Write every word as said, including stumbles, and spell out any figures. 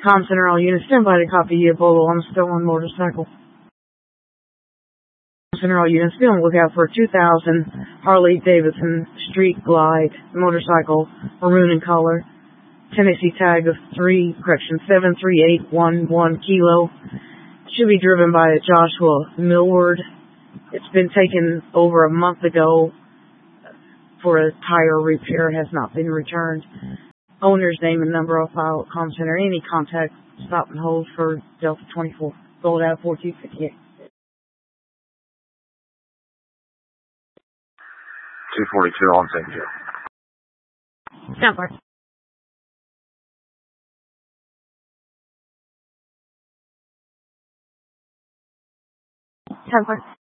Com Center, all units, stand by to copy you, Bolo on a stolen motorcycle. Com Center, all units, be on the lookout for a two thousand Harley Davidson Street Glide motorcycle, maroon in color, Tennessee tag of three, correction, seven three eight one one kilo. Should be driven by Joshua Millward. It's been taken over a month ago for a tire repair. It has not been returned. Owner's name and number on file at Com Center. Any contact, stop and hold for Delta twenty-four. Gold out four two five eight. two forty-two on Saint Joe. Stand by. Stand by.